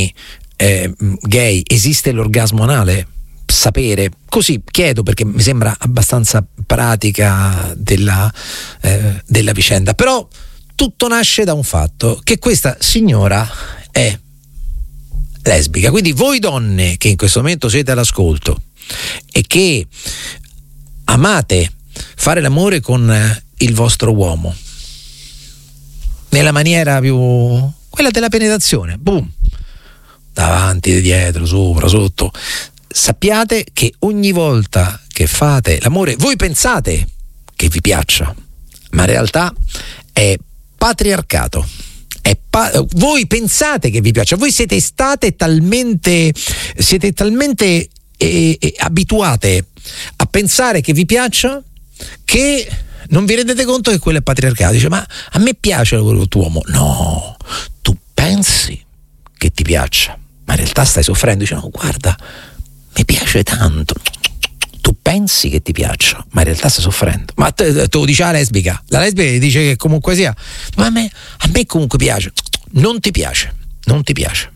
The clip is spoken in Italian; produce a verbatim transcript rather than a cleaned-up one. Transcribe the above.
uomini eh, gay esiste l'orgasmo anale? Sapere, così chiedo perché mi sembra abbastanza pratica della, eh, della vicenda. Però tutto nasce da un fatto, che questa signora è lesbica. Quindi voi donne che in questo momento siete all'ascolto e che amate fare l'amore con il vostro uomo nella maniera più, quella della penetrazione, boom, davanti, dietro, sopra, sotto, sappiate che ogni volta che fate l'amore voi pensate che vi piaccia, ma in realtà è patriarcato. È pa- voi pensate che vi piaccia, voi siete state talmente siete talmente eh, eh, abituate a pensare che vi piaccia che non vi rendete conto che quello è patriarcato. Dice: ma a me piace il tuo uomo. No, tu pensi che ti piaccia, ma in realtà stai soffrendo. Dice: no, guarda, mi piace tanto. Tu pensi che ti piaccia, ma in realtà stai soffrendo. Ma te, te lo dice la lesbica. La lesbica dice che comunque sia, ma a me, a me comunque piace. Non ti piace, non ti piace.